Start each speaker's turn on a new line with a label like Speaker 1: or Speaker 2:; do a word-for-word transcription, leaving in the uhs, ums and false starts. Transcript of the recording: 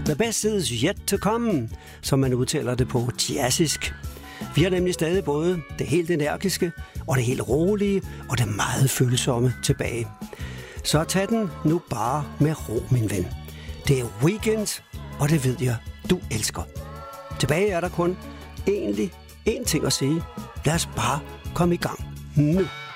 Speaker 1: The best is yet to come, som man udtaler det på jazzisk. Vi har nemlig stadig både det helt energiske, og det helt rolige, og det meget følsomme tilbage. Så tag den nu bare med ro, min ven. Det er weekend, og det ved jeg, du elsker. Tilbage er der kun egentlig én ting at sige. Lad os bare komme i gang nu.